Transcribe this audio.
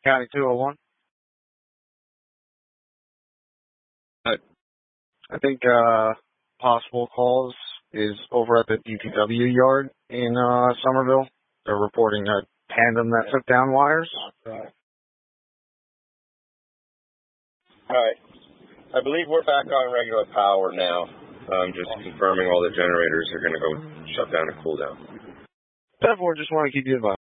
County 201. I think possible calls is over at the DPW yard in Somerville. They're reporting a tandem that took down wires. All right. I believe we're back on regular power now. Just confirming all the generators are going to go shut down and cool down. Therefore, just want to keep you advised.